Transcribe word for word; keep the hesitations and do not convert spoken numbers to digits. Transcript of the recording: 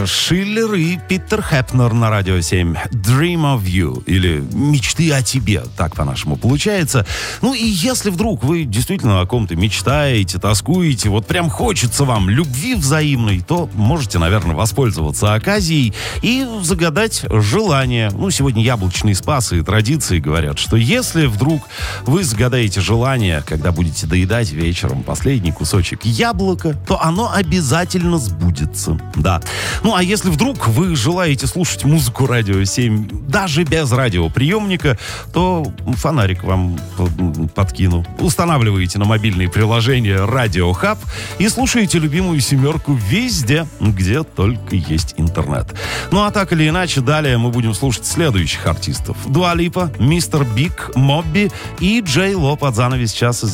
Шиллер и Питер Хепнер на Радио семь. Dream of You, или «Мечты о тебе», так по-нашему получается. Ну и если вдруг вы действительно о ком-то мечтаете, тоскуете, вот прям хочется вам любви взаимной, то можете, наверное, воспользоваться оказией и загадать желание. Ну, сегодня яблочные спасы и традиции говорят, что если вдруг вы загадаете желание, когда будете доедать вечером последний кусочек яблока, то оно обязательно сбудется. Да. Ну, а если вдруг вы желаете слушать музыку Радио семь даже без радиоприемника, то фонарик вам подкину. Устанавливаете на мобильные приложения Радио Хаб и слушаете любимую семерку везде, где только есть интернет. Ну, а так или иначе, далее мы будем слушать следующих артистов. Дуа Липа, Мистер Биг, Мобби и Джей Ло под занавес часа.